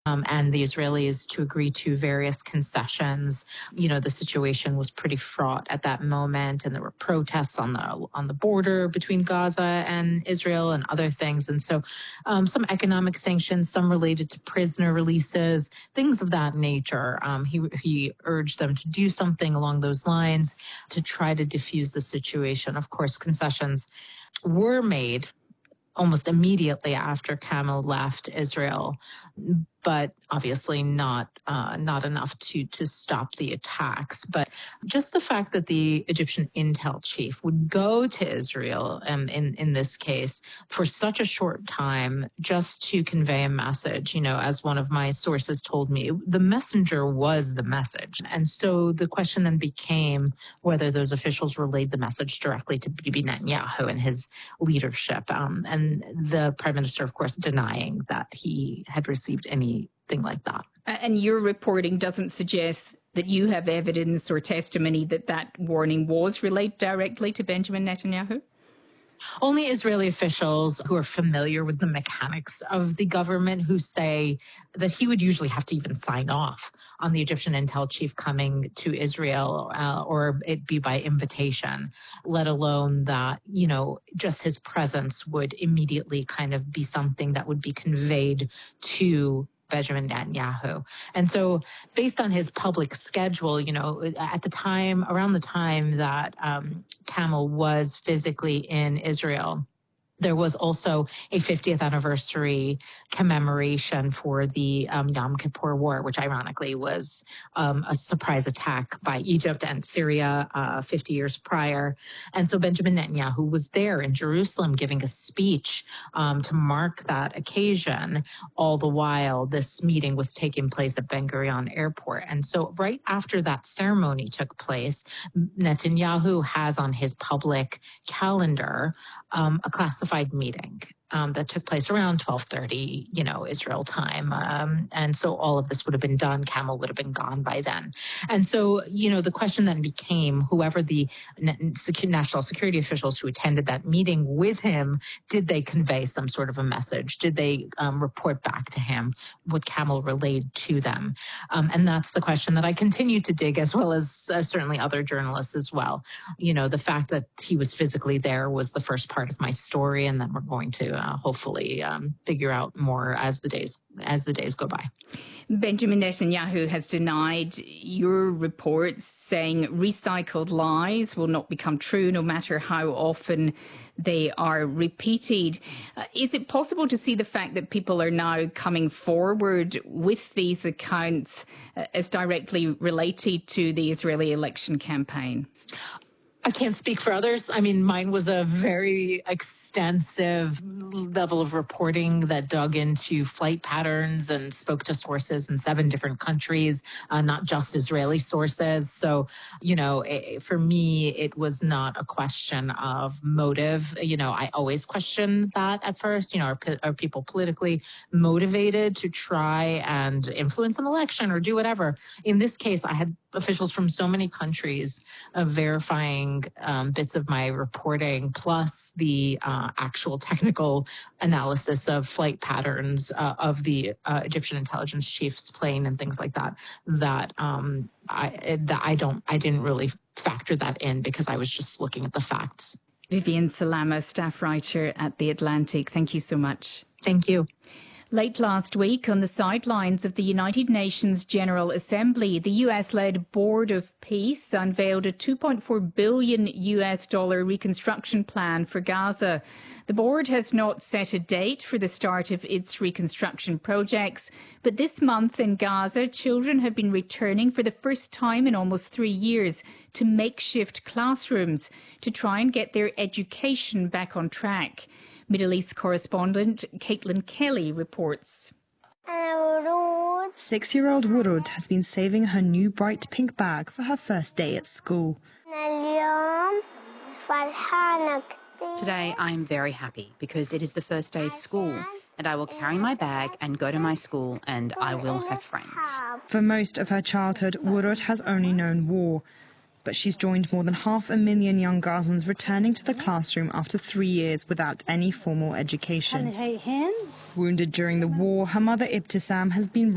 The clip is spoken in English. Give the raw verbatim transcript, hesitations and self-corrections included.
Um, and the Israelis to agree to various concessions. You know, the situation was pretty fraught at that moment, and there were protests on the on the border between Gaza and Israel and other things. And so um, some economic sanctions, some related to prisoner releases, things of that nature. Um, he, he urged them to do something along those lines to try to diffuse the situation. Of course, concessions were made almost immediately after Kamel left Israel, but obviously not uh, not enough to to stop the attacks. But just the fact that the Egyptian intel chief would go to Israel um, in, in this case for such a short time just to convey a message, you know, as one of my sources told me, the messenger was the message. And so the question then became whether those officials relayed the message directly to Bibi Netanyahu and his leadership. Um, and the prime minister, of course, denying that he had received anything like that. And your reporting doesn't suggest that you have evidence or testimony that that warning was relayed directly to Benjamin Netanyahu? Only Israeli officials who are familiar with the mechanics of the government who say that he would usually have to even sign off on the Egyptian intel chief coming to Israel uh, or it be by invitation, let alone that, you know, just his presence would immediately kind of be something that would be conveyed to Benjamin Netanyahu. And so based on his public schedule, you know, at the time, around the time that um, Kamel was physically in Israel, there was also a fiftieth anniversary commemoration for the um, Yom Kippur War, which ironically was um, a surprise attack by Egypt and Syria uh, fifty years prior. And so Benjamin Netanyahu was there in Jerusalem giving a speech um, to mark that occasion. All the while, this meeting was taking place at Ben Gurion Airport. And so right after that ceremony took place, Netanyahu has on his public calendar um, a classified meeting um, that took place around twelve thirty, you know, Israel time. Um, and so all of this would have been done. Kamel would have been gone by then. And so, you know, the question then became whoever the national security officials who attended that meeting with him, did they convey some sort of a message? Did they um, report back to him what Kamel relayed to them? Um, and that's the question that I continue to dig, as well as uh, certainly other journalists as well. You know, the fact that he was physically there was the first part of my story, and then we're going to uh, hopefully um, figure out more as the days as the days go by. Benjamin Netanyahu has denied your reports, saying recycled lies will not become true no matter how often they are repeated. Uh, is it possible to see the fact that people are now coming forward with these accounts uh, as directly related to the Israeli election campaign? I can't speak for others. I mean, mine was a very extensive level of reporting that dug into flight patterns and spoke to sources in seven different countries, uh, not just Israeli sources. So, you know, it, for me, it was not a question of motive. You know, I always question that at first. You know, are, are people politically motivated to try and influence an election or do whatever? In this case, I had officials from so many countries uh, verifying um, bits of my reporting, plus the uh, actual technical analysis of flight patterns uh, of the uh, Egyptian intelligence chief's plane and things like that, that um, I, that I don't, I didn't really factor that in because I was just looking at the facts. Vivian Salama, staff writer at The Atlantic. Thank you so much. Thank you. Late last week, on the sidelines of the United Nations General Assembly, the U S-led Board of Peace unveiled a two point four billion U S dollar reconstruction plan for Gaza. The board has not set a date for the start of its reconstruction projects, but this month in Gaza, children have been returning for the first time in almost three years to makeshift classrooms to try and get their education back on track. Middle East correspondent Caitlin Kelly reports. Six-year-old Wurud has been saving her new bright pink bag for her first day at school. Today I am very happy because it is the first day of school and I will carry my bag and go to my school and I will have friends. For most of her childhood, Wurud has only known war. But she's joined more than half a million young Gazans returning to the classroom after three years without any formal education. Wounded during the war, her mother Ibtisam has been